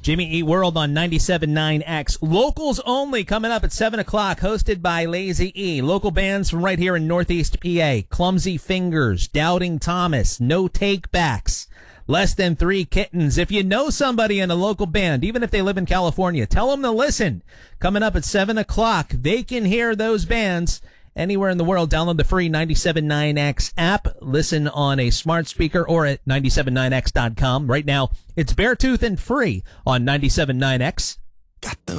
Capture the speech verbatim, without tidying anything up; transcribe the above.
Jimmy Eat World on ninety-seven point nine X. Locals only coming up at seven o'clock, hosted by Lazy E. Local bands from right here in Northeast P A. Clumsy Fingers, Doubting Thomas, No Takebacks, Less Than Three Kittens. If you know somebody in a local band, even if they live in California, tell them to listen. Coming up at seven o'clock, they can hear those bands anywhere in the world. Download the free ninety-seven point nine X app. Listen on a smart speaker or at ninety-seven point nine X dot com. Right now, it's Beartooth and free on ninety-seven point nine X. Got the